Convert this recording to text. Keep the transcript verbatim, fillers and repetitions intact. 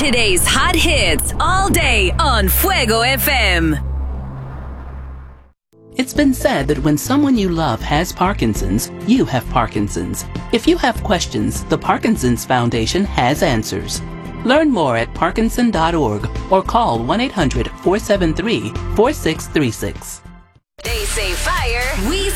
Today's hot hits all day on Fuego F M. It's been said that when someone you love has Parkinson's, you have Parkinson's. If you have questions, the Parkinson's Foundation has answers. Learn more at parkinson dot org or call one eight hundred four seven three four six three six. They say fire, we